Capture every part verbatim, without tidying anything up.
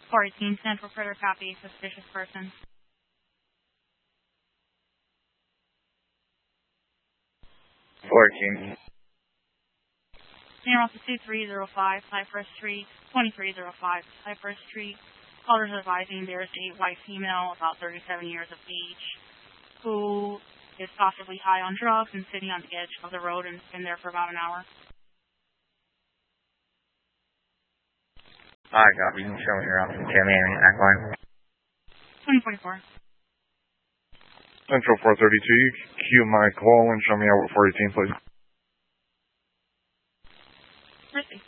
four eighteen, Central Critter, copy, suspicious person. fourteen. General two three zero five, Cypress Street, twenty-three oh five, Cypress Street. Callers advising there is a white female, about thirty-seven years of age, who is possibly high on drugs and sitting on the edge of the road and has been there for about an hour. Alright, copy. You can show me your office. ten a.m. Act line. twenty forty-four. Central four thirty-two, queue my call and show me out at four eighteen, please. Receive.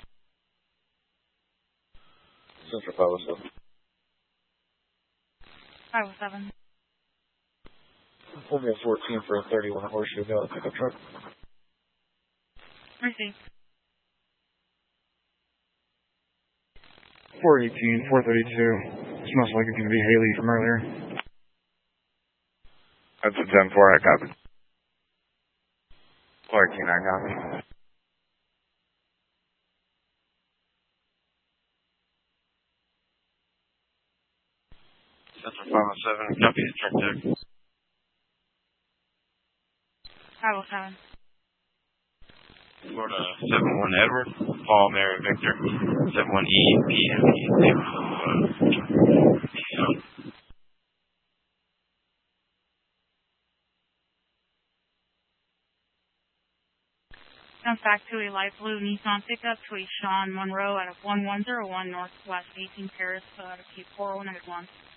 Central five oh seven. five oh seven. Pull me a fourteen for a thirty-one Horseshoe Valley pickup truck. Receive. four eighteen, four thirty-two. It's most likely going to be Haley from earlier. That's a ten four, I copy. fourteen, I copy. Central five oh seven, copy the truck deck. five oh seven. Florida seven one Edward, Paul, Mary, Victor, seven one E, P M E, neighborhood, uh, Comes back to a light blue Nissan pickup to a Sean Monroe at a one one zero one Northwest eighteen Paris, uh, to keep four oh nine one.